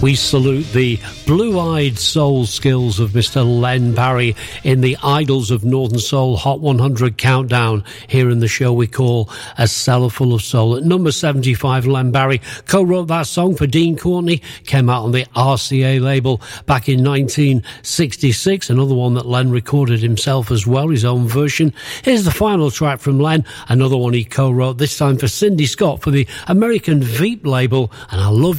We salute the blue-eyed soul skills of Mr. Len Barry in the Idols of Northern Soul Hot 100 Countdown here in the show we call A Cellar Full of Soul. At number 75, Len Barry co-wrote that song for Dean Courtney, came out on the RCA label back in 1966, another one that Len recorded himself as well, his own version. Here's the final track from Len, another one he co-wrote, this time for Cindy Scott for the American Veep label, and I love